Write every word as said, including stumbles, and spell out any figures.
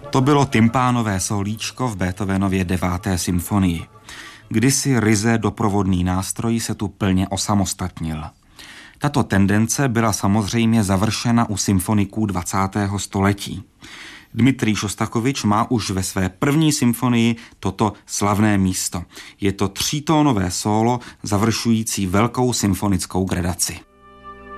To bylo tympánové solíčko v Beethovenově deváté symfonii. Kdysi ryze doprovodný nástroj se tu plně osamostatnil. Tato tendence byla samozřejmě završena u symfoniků dvacátého století. Dmitrij Šostakovič má už ve své první symfonii toto slavné místo. Je to třítónové sólo završující velkou symfonickou gradaci.